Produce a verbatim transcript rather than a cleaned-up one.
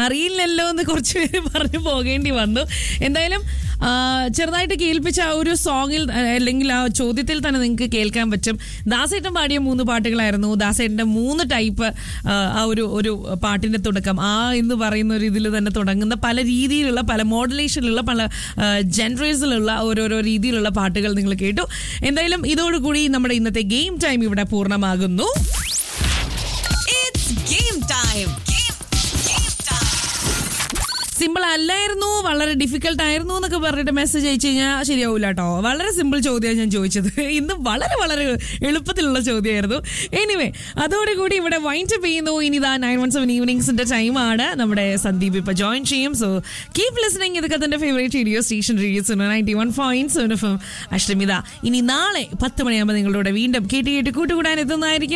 അറിയില്ലല്ലോ എന്ന് കുറച്ച് പേര് പറഞ്ഞു പോകേണ്ടി വന്നു. എന്തായാലും ചെറുതായിട്ട് കേൾപ്പിച്ച ആ ഒരു സോങ്ങിൽ അല്ലെങ്കിൽ ആ ചോദ്യത്തിൽ തന്നെ നിങ്ങൾക്ക് കേൾക്കാൻ പറ്റും. ദാസേട്ടൻ പാടിയ മൂന്ന് പാട്ടുകളായിരുന്നു. ദാസേട്ടൻ്റെ മൂന്ന് ടൈപ്പ് ആ ഒരു ഒരു പാട്ടിന്റെ തുടക്കം ആ എന്ന് പറയുന്ന ഒരു ഇതിൽ തന്നെ തുടങ്ങുന്ന പല രീതിയിലുള്ള പല മോഡുലേഷനിലുള്ള പല ജനറേഴ്സിലുള്ള ഓരോരോ രീതിയിലുള്ള പാട്ടുകൾ നിങ്ങൾ കേട്ടു. എന്തായാലും ഇതോടുകൂടി നമ്മുടെ ഇന്നത്തെ ഗെയിം ടൈം ഇവിടെ പൂർണ്ണമാകുന്നു. സിമ്പിൾ അല്ലായിരുന്നു, വളരെ ഡിഫിക്കൽട്ട് ആയിരുന്നു എന്നൊക്കെ പറഞ്ഞിട്ട് മെസ്സേജ് അയച്ചു കഴിഞ്ഞാൽ ശരിയാവില്ല കേട്ടോ. വളരെ സിമ്പിൾ ചോദ്യമാണ് ഞാൻ ചോദിച്ചത്. ഇന്ന് വളരെ വളരെ എളുപ്പത്തിലുള്ള ചോദ്യമായിരുന്നു. എനിവേ, അതോടുകൂടി ഇവിടെ വൈൻഡ് അപ്പ് ചെയ്യുന്നു. ഇനി ഇതാ നയൻ വൺ സെവൻ ഈവനിങ്സിന്റെ ടൈമാണ്. നമ്മുടെ സന്ദീപ് ഇപ്പൊ ജോയിൻ ചെയ്യും. So keep listening. ഇതൊക്കെ തന്റെ favourite radio station radio ninety one point seven F M അഷ്ടമിത. ഇനി നാളെ പത്ത് മണിയാകുമ്പോൾ നിങ്ങളുടെ വീണ്ടും കേട്ട് കേട്ട് കൂട്ടുകൂടാൻ എത്തുന്നതായിരിക്കും.